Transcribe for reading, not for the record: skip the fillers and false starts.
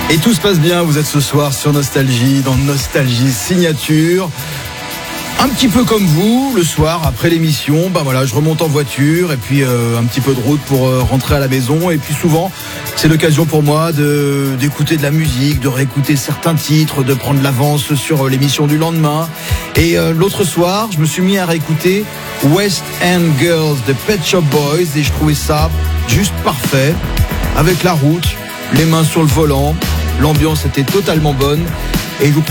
Et tout se passe bien, vous êtes ce soir sur Nostalgie, dans Nostalgie Signature. Un petit peu comme vous, le soir, après l'émission, voilà, je remonte en voiture et puis un petit peu de route pour rentrer à la maison. Et puis souvent, c'est l'occasion pour moi d'écouter de la musique, de réécouter certains titres, de prendre l'avance sur l'émission du lendemain. Et l'autre soir, je me suis mis à réécouter West End Girls de Pet Shop Boys et je trouvais ça juste parfait. Avec la route, les mains sur le volant, l'ambiance était totalement bonne. Et je vous propose